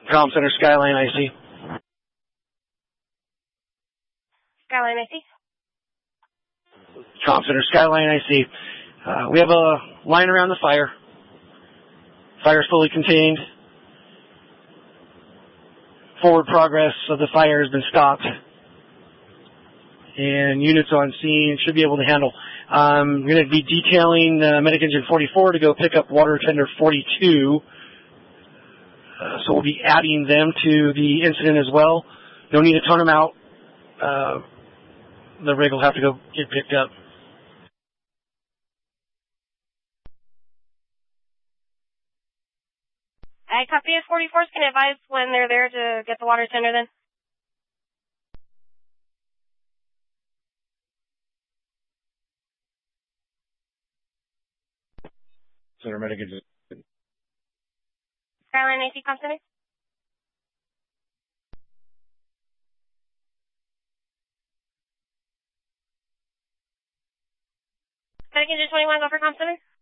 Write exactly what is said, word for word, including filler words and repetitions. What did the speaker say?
Comm Center, Skyline I C. Skyline I C. Comm Center, Skyline I C. Uh, we have a line around the fire. Fire is fully contained. Forward progress of the fire has been stopped. And units on scene should be able to handle. I'm going to be detailing uh, Medic Engine forty-four to go pick up Water Tender forty-two. Uh, so we'll be adding them to the incident as well. No need to turn them out. Uh, the rig will have to go get picked up. I copy at forty-fours. Can advise when they're there to get the water tender then? Center Medic Engine. Skyline A C Comm Center? Medic Engine twenty-one, go for Comm Center?